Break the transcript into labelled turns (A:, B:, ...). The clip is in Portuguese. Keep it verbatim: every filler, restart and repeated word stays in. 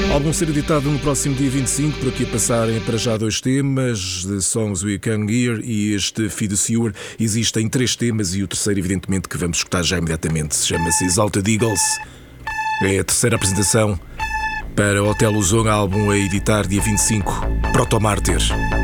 A: Álbum ser editado no próximo dia vinte e cinco, por aqui a passarem para já dois temas, The Songs We Can Hear e este Feed the Sewer. Existem três temas e o terceiro, evidentemente, que vamos escutar já imediatamente, chama-se Exalted Eagles. É a terceira apresentação para o Hotel Luzon, álbum a editar dia vinte e cinco, Proto Mártir.